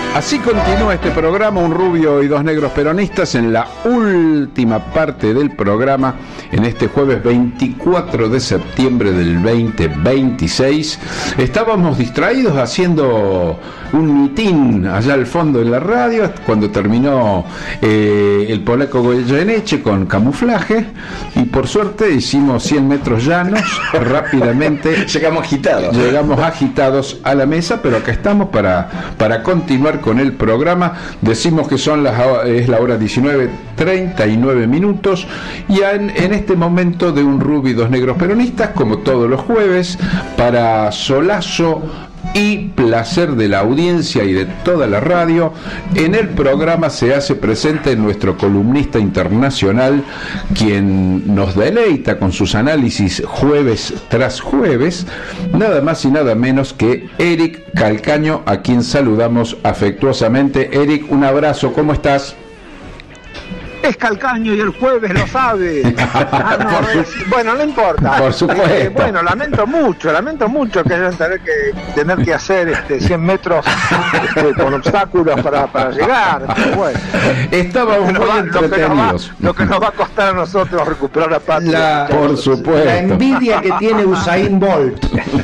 Así continúa este programa, un rubio y dos negros peronistas, en la última parte del programa, en este jueves 24 de septiembre del 2026. Estábamos distraídos haciendo un mitin allá al fondo en la radio, cuando terminó el polaco Goyeneche con Camuflaje, y por suerte hicimos 100 metros llanos rápidamente. Llegamos agitados a la mesa, pero acá estamos para continuar con el programa. Decimos que es la hora 19:39 minutos, y en este momento de un rubio y dos negros peronistas, como todos los jueves, para solazo y placer de la audiencia y de toda la radio, en el programa se hace presente nuestro columnista internacional, quien nos deleita con sus análisis jueves tras jueves, nada más y nada menos que Eric Calcaño, a quien saludamos afectuosamente. Eric, un abrazo, ¿cómo estás? Es Calcaño y el jueves lo sabe. Bueno, no importa. Por supuesto. Bueno, lamento mucho que hayan tener que hacer 100 metros con obstáculos para llegar. Pero bueno, estábamos muy entretenidos. Lo que nos va a costar a nosotros recuperar la patria. Por supuesto. La envidia que tiene Usain Bolt.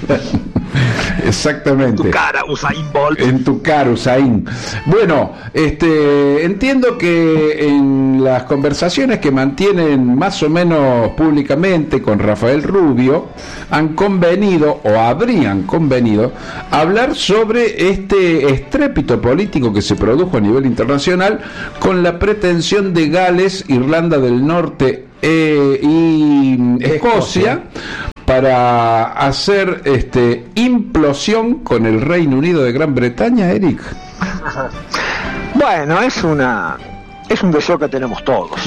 Exactamente. En tu cara, Usain Bolt. En tu cara, Usain. Bueno, entiendo que en las conversaciones que mantienen más o menos públicamente con Rafael Rubio, han convenido, o habrían convenido, hablar sobre este estrépito político que se produjo a nivel internacional con la pretensión de Gales, Irlanda del Norte y Escocia para hacer implosión con el Reino Unido de Gran Bretaña, Eric. Bueno, es un deseo que tenemos todos.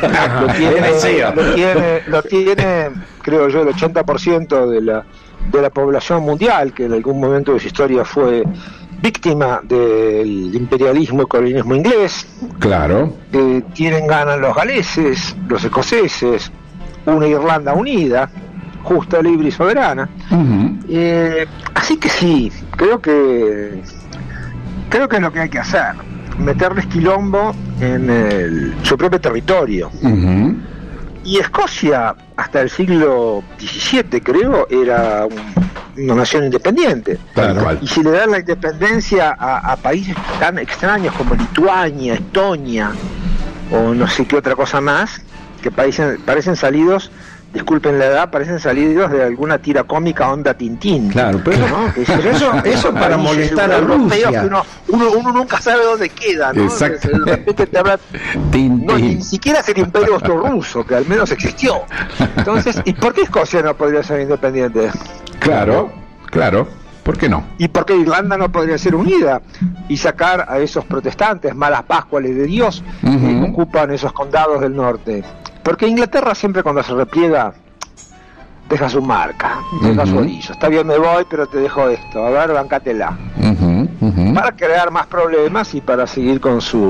Lo tiene, creo yo, el 80% de la población mundial, que en algún momento de su historia fue víctima del imperialismo y colonialismo inglés. Claro. Tienen ganas los galeses, los escoceses, una Irlanda unida, justa, libre y soberana. Uh-huh. Así que sí, creo que es lo que hay que hacer, meterles quilombo en su propio territorio. Uh-huh. Y Escocia, hasta el siglo XVII, creo, era una nación independiente. Claro. Y si le dan la independencia a países tan extraños como Lituania, Estonia, o no sé qué otra cosa más, que parecen salidos, disculpen la edad, parecen salidos de alguna tira cómica onda Tintín. Claro, pero eso para molestar a Rusia. Que uno nunca sabe dónde queda, ¿no? Exacto. De repente te habla ni siquiera es el imperio austroruso, que al menos existió. Entonces, ¿y por qué Escocia no podría ser independiente? Claro. ¿Por qué no? ¿Y por qué Irlanda no podría ser unida y sacar a esos protestantes, malas páscuales de Dios, que ocupan esos condados del norte? Porque Inglaterra siempre, cuando se repliega, deja su marca, deja su orillo. Está bien, me voy, pero te dejo esto. A ver, bancátela. Para crear más problemas y para seguir con su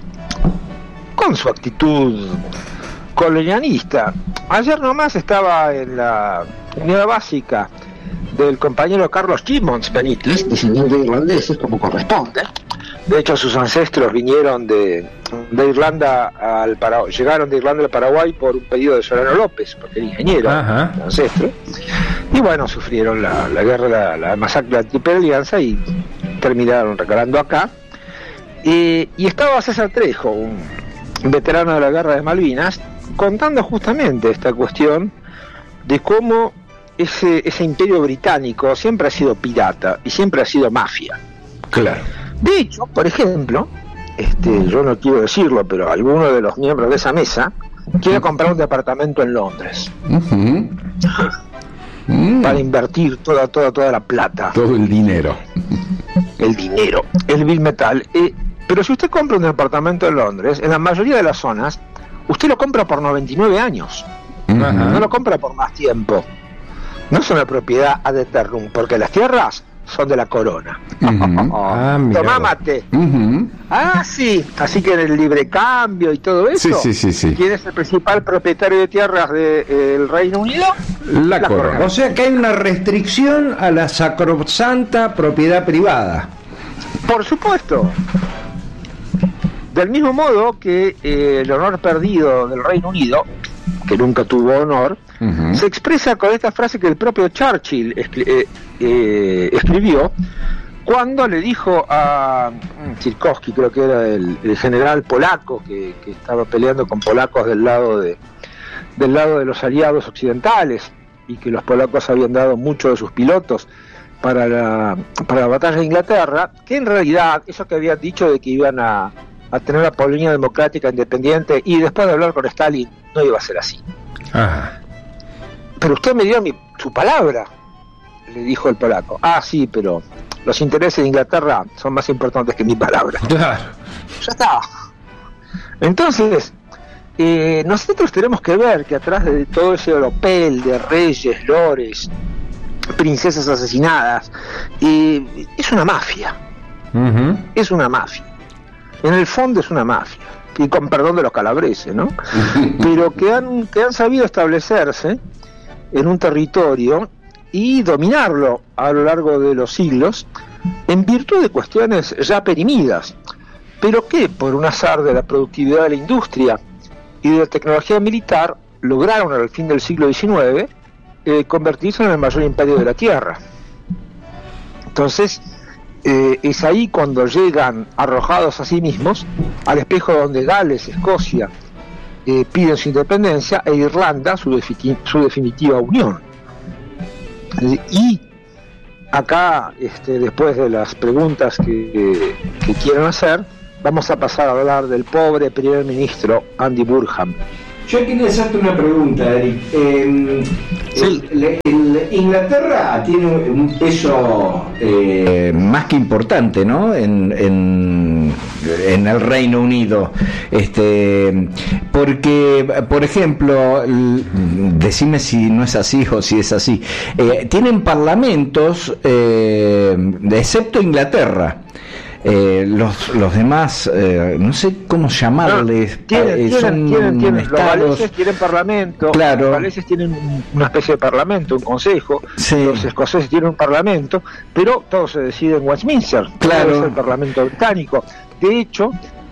actitud colonialista. Ayer nomás estaba en la unidad básica del compañero Carlos Gimmons Benítez, descendiente de irlandeses, como corresponde. De hecho, sus ancestros vinieron de Irlanda al Paraguay, llegaron de Irlanda al Paraguay por un pedido de Solano López, porque era ingeniero, ancestro. Y bueno, sufrieron la guerra, la masacre de la Triple Alianza y terminaron recalando acá. Y estaba César Trejo, un veterano de la guerra de Malvinas, contando justamente esta cuestión de cómo ese imperio británico siempre ha sido pirata y siempre ha sido mafia. Claro. De hecho, por ejemplo, yo no quiero decirlo, pero alguno de los miembros de esa mesa quiere comprar un departamento en Londres para invertir toda la plata, todo el dinero, el bill metal. Pero si usted compra un departamento en Londres, en la mayoría de las zonas, usted lo compra por 99 años, no lo compra por más tiempo. No es una propiedad ad eternum, porque las tierras son de la corona. Tomá mate. Sí, así que en el libre cambio y todo eso, sí. ¿quién es el principal propietario de tierras del Reino Unido? La corona. O sea que hay una restricción a la sacrosanta propiedad privada. Por supuesto. Del mismo modo que el honor perdido del Reino Unido, que nunca tuvo honor, se expresa con esta frase que el propio Churchill escribió cuando le dijo a Tchaikovsky, creo que era el general polaco que estaba peleando con polacos del lado de los aliados occidentales, y que los polacos habían dado muchos de sus pilotos para la batalla de Inglaterra, que en realidad eso que habían dicho de que iban a tener una Polonia democrática independiente, y después de hablar con Stalin no iba a ser así. Ajá. Pero usted me dio su palabra, le dijo el polaco. Ah, sí, pero los intereses de Inglaterra son más importantes que mi palabra. Claro. Ya está. Entonces, nosotros tenemos que ver que atrás de todo ese oropel de reyes, lores, princesas asesinadas, es una mafia. Es una mafia. En el fondo es una mafia, y con perdón de los calabreses, ¿no? Pero que han sabido establecerse en un territorio y dominarlo a lo largo de los siglos en virtud de cuestiones ya perimidas, pero que por un azar de la productividad de la industria y de la tecnología militar lograron al fin del siglo XIX convertirse en el mayor imperio de la Tierra. Entonces, es ahí cuando llegan arrojados a sí mismos al espejo donde Gales, Escocia piden su independencia, e Irlanda su definitiva unión. Y acá, después de las preguntas que quieran hacer, vamos a pasar a hablar del pobre primer ministro Andy Burnham. Yo quería hacerte una pregunta, Eric. Sí. Inglaterra tiene un peso más que importante, ¿no? En el Reino Unido, porque, por ejemplo, decime si no es así o si es así. Tienen parlamentos, excepto Inglaterra. Los demás, no sé cómo llamarles, tienen los galeses tienen parlamento, claro. Los galeses tienen una especie de parlamento, un consejo, sí. Los escoceses tienen un parlamento, pero todo se decide en Westminster, claro. Es el parlamento británico. De hecho,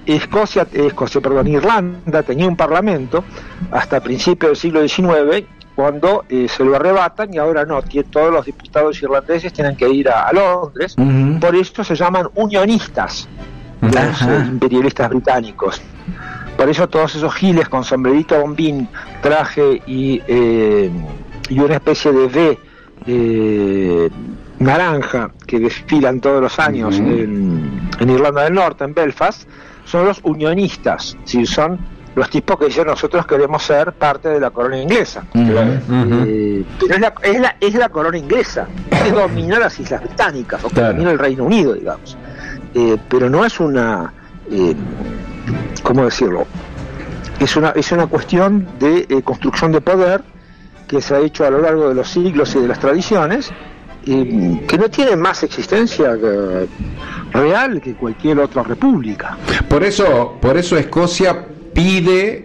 Irlanda tenía un parlamento hasta principios del siglo XIX, cuando se lo arrebatan, y ahora no, todos los diputados irlandeses tienen que ir a Londres. Por esto se llaman unionistas, los imperialistas británicos. Por eso todos esos giles con sombrerito, bombín, traje y una especie de V naranja que desfilan todos los años en Irlanda del Norte, en Belfast, son los unionistas, ¿sí? Son los tipos que dicen nosotros queremos ser parte de la corona inglesa. Pero es la corona inglesa que domina las islas británicas, o que domina el Reino Unido, digamos. Pero no es una ¿cómo decirlo? Es una cuestión de construcción de poder que se ha hecho a lo largo de los siglos y de las tradiciones, que no tiene más existencia real que cualquier otra república. Por eso Escocia pide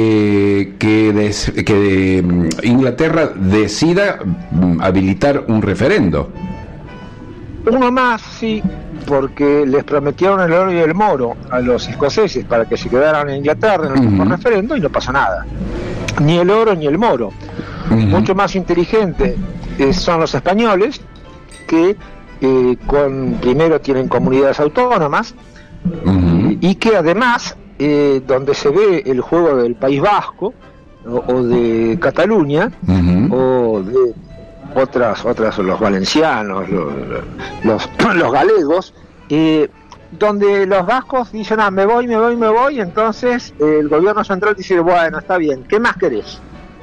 que Inglaterra decida habilitar un referendo. Uno más, sí, porque les prometieron el oro y el moro a los escoceses para que se quedaran en Inglaterra en el último referendo, y no pasó nada. Ni el oro ni el moro. Mucho más inteligente son los españoles, que primero tienen comunidades autónomas, y que además donde se ve el juego del País Vasco o de Cataluña, o de otras los valencianos, los galegos, donde los vascos dicen me voy, entonces el gobierno central dice bueno, está bien, ¿qué más querés?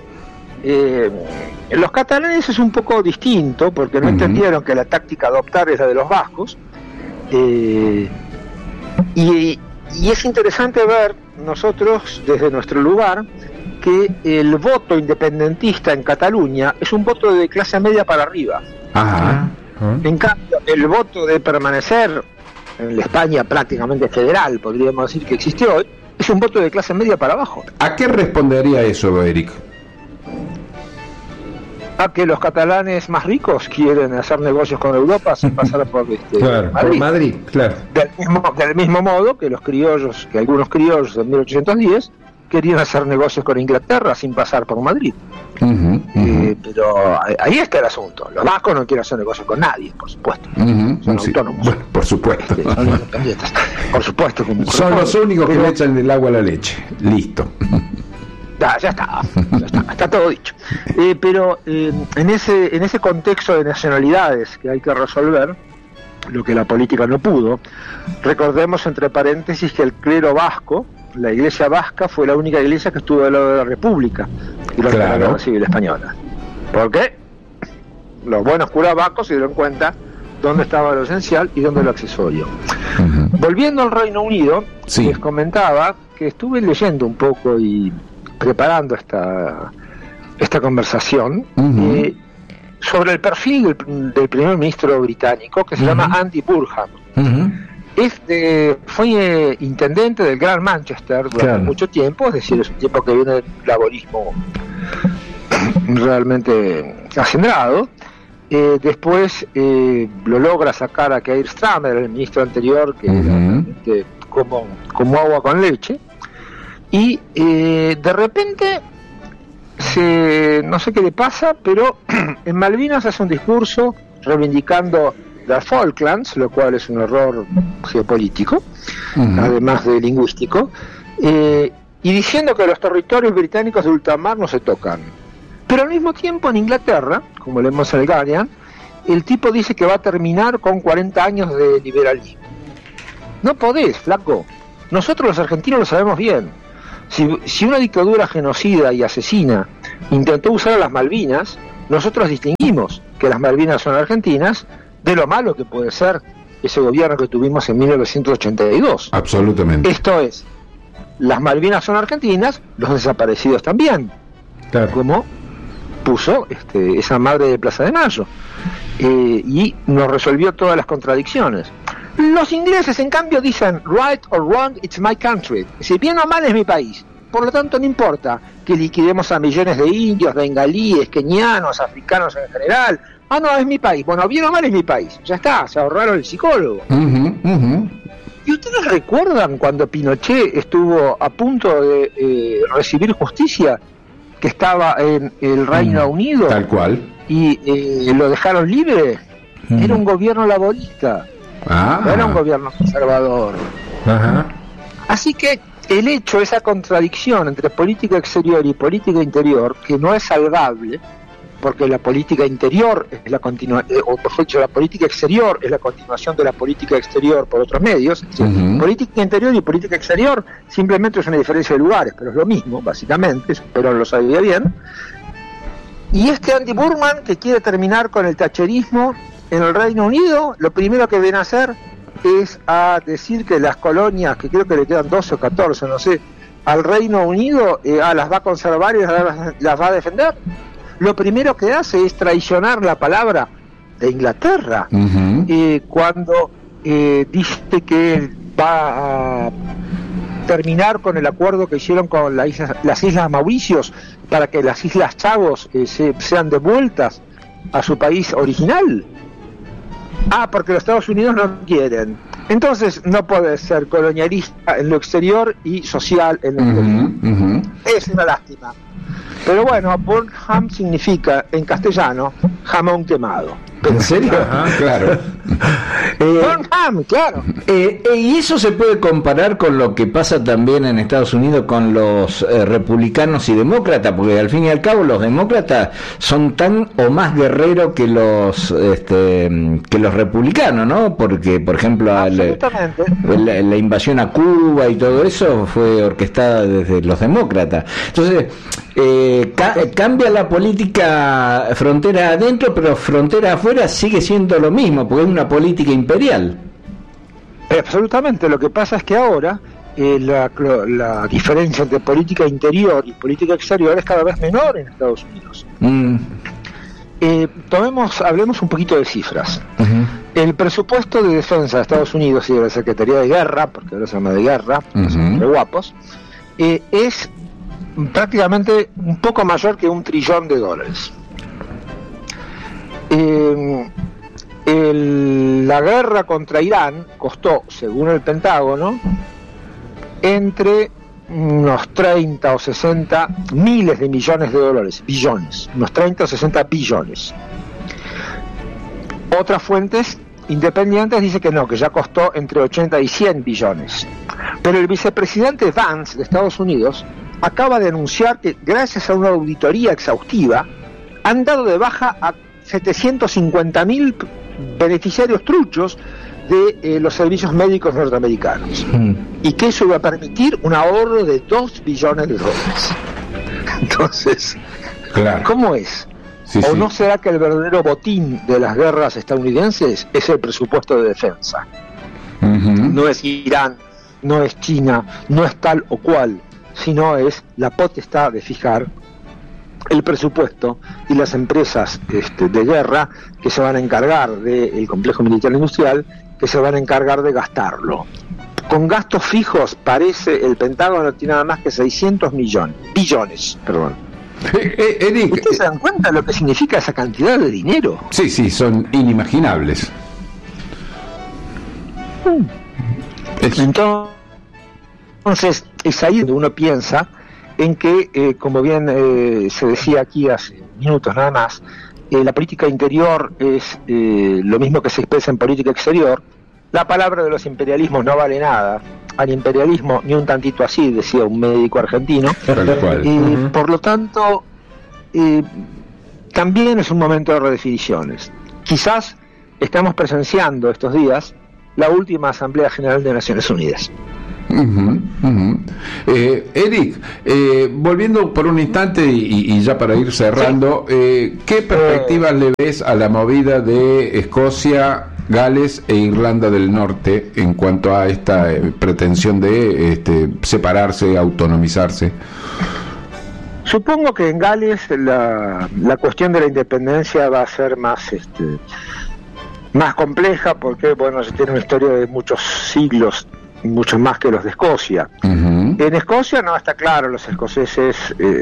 Los catalanes es un poco distinto, porque no entendieron que la táctica a adoptar es la de los vascos, y es interesante ver nosotros desde nuestro lugar que el voto independentista en Cataluña es un voto de clase media para arriba. En cambio, el voto de permanecer en la España prácticamente federal, podríamos decir que existe hoy, es un voto de clase media para abajo. ¿A qué respondería eso, Eric? a que los catalanes más ricos quieren hacer negocios con Europa sin pasar por claro, Madrid. por Madrid, claro. Del mismo modo que algunos criollos en 1810 querían hacer negocios con Inglaterra sin pasar por Madrid. Pero ahí está el asunto. Los vascos no quieren hacer negocios con nadie, por supuesto. Son autónomos. Bueno, por supuesto. Son independientes. Por supuesto. Son los únicos que le echan el agua a la leche. Listo. Ya está todo dicho. Pero en ese contexto de nacionalidades que hay que resolver, lo que la política no pudo, recordemos entre paréntesis que el clero vasco, la iglesia vasca, fue la única iglesia que estuvo del lado de la República y durante la Guerra Civil Española. ¿Por qué? Los buenos curas vascos se dieron cuenta dónde estaba lo esencial y dónde lo accesorio. Volviendo al Reino Unido, les comentaba que estuve leyendo un poco y preparando esta conversación sobre el perfil del primer ministro británico, que se llama Andy Burnham. Fue intendente del Gran Manchester durante mucho tiempo, es decir, es un tiempo que viene del laborismo realmente acendrado. Después lo logra sacar a Keir Starmer, el ministro anterior, que era realmente como agua con leche, y de repente no sé qué le pasa, pero en Malvinas hace un discurso reivindicando las Falklands, lo cual es un error geopolítico, además de lingüístico, y diciendo que los territorios británicos de ultramar no se tocan. Pero al mismo tiempo en Inglaterra, como leemos en el Guardian, el tipo dice que va a terminar con 40 años de liberalismo. No podés, flaco. Nosotros los argentinos lo sabemos bien. Si una dictadura genocida y asesina intentó usar a las Malvinas, nosotros distinguimos que las Malvinas son argentinas de lo malo que puede ser ese gobierno que tuvimos en 1982. Absolutamente. Esto es, las Malvinas son argentinas, los desaparecidos también. Claro. Como puso esa madre de Plaza de Mayo. Y nos resolvió todas las contradicciones. Los ingleses, en cambio, dicen right or wrong, it's my country. Si bien o mal es mi país. Por lo tanto, no importa que liquidemos a millones de indios, bengalíes, kenianos, africanos en general. Ah, no, es mi país. Bueno, bien o mal es mi país. Ya está, se ahorraron el psicólogo. ¿Y ustedes recuerdan cuando Pinochet estuvo a punto de recibir justicia, que estaba en el Reino Unido? Tal cual. Y lo dejaron libre. Era un gobierno laborista. No era un gobierno conservador. Así que el hecho, esa contradicción entre política exterior y política interior, que no es salvable, porque la política interior es la continuación, o mejor dicho, la política exterior es la continuación de la política exterior por otros medios. Es decir, política interior y política exterior simplemente es una diferencia de lugares, pero es lo mismo, básicamente, espero lo sabía bien. Y Andy Burnham, que quiere terminar con el thatcherismo en el Reino Unido, lo primero que viene a hacer es a decir que las colonias, que creo que le quedan 12 o 14, no sé, al Reino Unido, las va a conservar y las va a defender. Lo primero que hace es traicionar la palabra de Inglaterra, cuando dice que va a terminar con el acuerdo que hicieron con las Islas Mauricios para que las Islas Chagos sean devueltas a su país original. Porque los Estados Unidos no quieren. Entonces no puede ser colonialista en lo exterior y social en lo interior. Es una lástima. Pero bueno, Burnham significa en castellano jamón quemado. ¿En serio? Claro. Burnham, claro. Y eso se puede comparar con lo que pasa también en Estados Unidos con los republicanos y demócratas, porque al fin y al cabo los demócratas son tan o más guerreros que los republicanos, ¿no? Porque, por ejemplo, la invasión a Cuba y todo eso fue orquestada desde los demócratas. Entonces, cambia la política frontera adentro, pero frontera afuera sigue siendo lo mismo, porque es una política imperial. Absolutamente. Lo que pasa es que ahora la diferencia entre política interior y política exterior es cada vez menor en Estados Unidos. Hablemos un poquito de cifras. El presupuesto de defensa de Estados Unidos y de la Secretaría de Guerra, porque ahora se llama de guerra, son de guapos, es prácticamente un poco mayor que $1 trillón. La guerra contra Irán costó, según el Pentágono, entre unos 30 o 60 miles de millones de dólares, billones, unos 30 o 60 billones. Otras fuentes independientes dicen que no, que ya costó entre 80 y 100 billones. Pero el vicepresidente Vance de Estados Unidos acaba de anunciar que gracias a una auditoría exhaustiva han dado de baja a 750.000 beneficiarios truchos de los servicios médicos norteamericanos, y que eso va a permitir un ahorro de 2 billones de dólares. Entonces, claro. ¿Cómo es? Sí, ¿O no será que el verdadero botín de las guerras estadounidenses es el presupuesto de defensa? No es Irán, no es China, no es tal o cual, sino es la potestad de fijar el presupuesto y las empresas de guerra que se van a encargar del complejo militar industrial, que se van a encargar de gastarlo. Con gastos fijos parece el Pentágono tiene nada más que 600 billones. Eric, ¿ustedes se dan cuenta de lo que significa esa cantidad de dinero? Sí, son inimaginables. Entonces, es ahí donde uno piensa en que, como bien se decía aquí hace minutos nada más, la política interior es lo mismo que se expresa en política exterior. La palabra de los imperialismos no vale nada. Al imperialismo ni un tantito así, decía un médico argentino. Por lo tanto, también es un momento de redefiniciones. Quizás estamos presenciando estos días la última Asamblea General de Naciones Unidas. Eric, volviendo por un instante y ya para ir cerrando, ¿qué perspectivas le ves a la movida de Escocia, Gales e Irlanda del Norte en cuanto a esta pretensión de separarse, autonomizarse? Supongo que en Gales la cuestión de la independencia va a ser más compleja, porque bueno, se tiene una historia de muchos siglos, muchos más que los de Escocia. En Escocia no está claro, los escoceses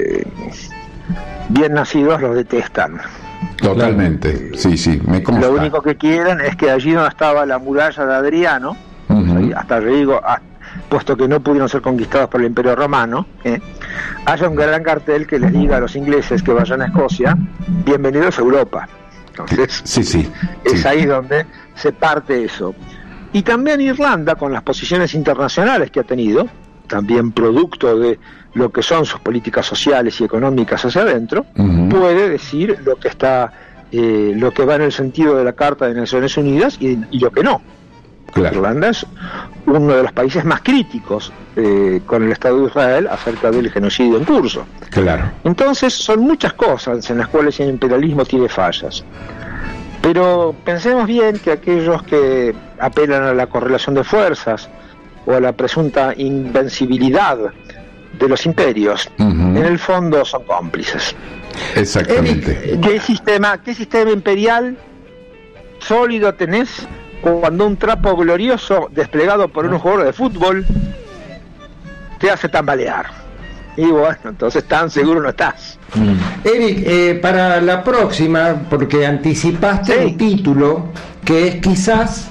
bien nacidos los detestan. Totalmente, sí, me consta. Lo único que quieren es que allí donde estaba la muralla de Adriano, hasta Rigo, puesto que no pudieron ser conquistados por el Imperio Romano, haya un gran cartel que les diga a los ingleses que vayan a Escocia: bienvenidos a Europa. Entonces, es ahí donde se parte eso. Y también Irlanda, con las posiciones internacionales que ha tenido, también producto de lo que son sus políticas sociales y económicas hacia adentro, puede decir lo que está, lo que va en el sentido de la Carta de Naciones Unidas y lo que no. Claro. Irlanda es uno de los países más críticos con el Estado de Israel acerca del genocidio en curso. Claro. Entonces son muchas cosas en las cuales el imperialismo tiene fallas. Pero pensemos bien que aquellos que apelan a la correlación de fuerzas o a la presunta invencibilidad de los imperios, en el fondo son cómplices. Exactamente. ¿Qué sistema imperial sólido tenés cuando un trapo glorioso desplegado por unos jugadores de fútbol te hace tambalear? Y bueno, entonces tan seguro no estás. Eric, para la próxima, porque anticipaste un título que es quizás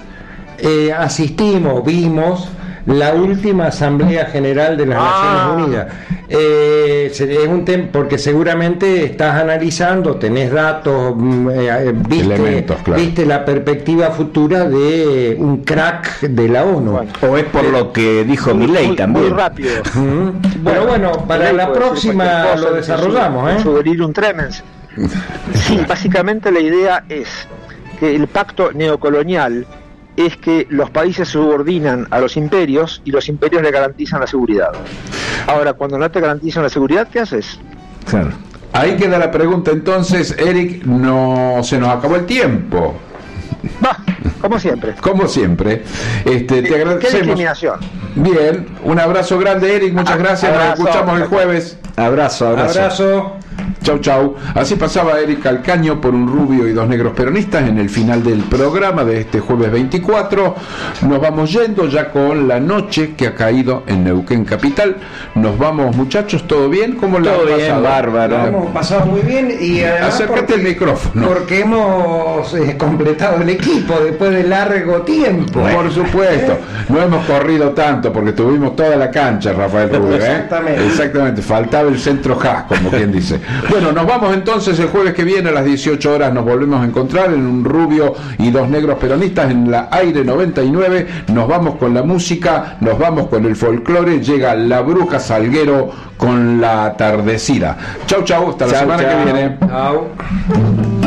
vimos la última Asamblea General de las Naciones Unidas. Es un tema porque seguramente estás analizando, tenés datos, viste la perspectiva futura de un crack de la ONU. Bueno, o es por lo que dijo Milei también. Muy rápido. Pero bueno, para la próxima lo desarrollamos. Su delirium tremens. Sí, básicamente la idea es que el pacto neocolonial es que los países se subordinan a los imperios y los imperios le garantizan la seguridad. Ahora, cuando no te garantizan la seguridad, ¿qué haces? Claro. Ahí queda la pregunta entonces, Eric, no se nos acabó el tiempo. Como siempre. Como siempre. Te agradecemos. Qué discriminación. Bien, un abrazo grande, Eric, muchas gracias, nos escuchamos el jueves. Abrazo. Abrazo. Chau, chau. Así pasaba Eric Calcaño por Un rubio y dos negros peronistas en el final del programa de este jueves 24. Nos vamos yendo ya con la noche que ha caído en Neuquén Capital. Nos vamos, muchachos, ¿todo bien? ¿Cómo la han pasado? Todo bien, bárbaro. Lo hemos pasado muy bien y acércate al micrófono. Porque hemos completado el equipo después de largo tiempo. Por supuesto, no hemos corrido tanto porque tuvimos toda la cancha, Rafael Rubio. Exactamente, faltaba el centro Haas, como quien dice. Bueno, nos vamos entonces el jueves que viene a las 18 horas, nos volvemos a encontrar en Un rubio y dos negros peronistas en la Aire 99. Nos vamos con la música, nos vamos con el folclore, llega La Bruja Salguero con La Atardecida. Chau, chau, hasta la semana que viene. Chau.